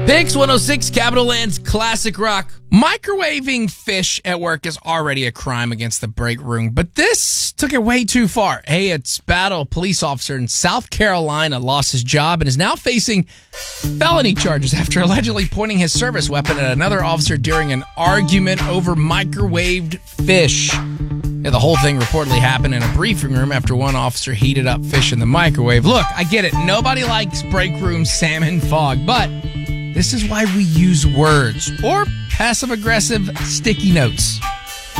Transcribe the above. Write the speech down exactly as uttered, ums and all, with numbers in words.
Pix one oh six, Capital Land's classic rock. Microwaving fish at work is already a crime against the break room, but this took it way too far. Hey, it's Battle, a police officer in South Carolina, lost his job and is now facing felony charges after allegedly pointing his service weapon at another officer during an argument over microwaved fish. Yeah, the whole thing reportedly happened in a briefing room after one officer heated up fish in the microwave. Look, I get it. Nobody likes break room salmon fog, but this is why we use words or passive-aggressive sticky notes.